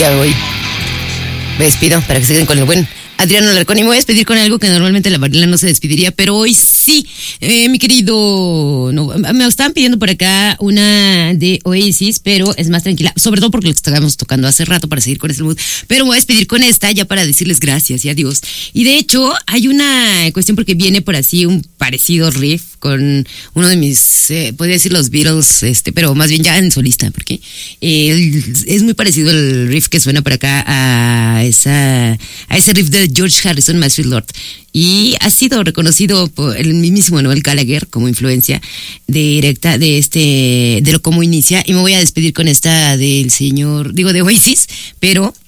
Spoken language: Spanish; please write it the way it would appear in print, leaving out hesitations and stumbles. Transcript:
día de hoy me despido para que se queden con el buen Adrián Alarcón, y me voy a despedir con algo que normalmente la Marlena no se despediría, pero hoy sí. Mi querido, no, me estaban pidiendo por acá una de Oasis, pero es más tranquila, sobre todo porque lo estábamos tocando hace rato para seguir con ese mood, pero me voy a despedir con esta ya para decirles gracias y adiós. Y de hecho hay una cuestión porque viene por así un parecido riff con uno de mis, podría decir los Beatles, pero más bien ya en solista, porque es muy parecido el riff que suena por acá a ese riff de George Harrison, My Sweet Lord, y ha sido reconocido por el mismísimo Noel Gallagher como influencia directa de lo como inicia. Y me voy a despedir con esta del señor, de Oasis, pero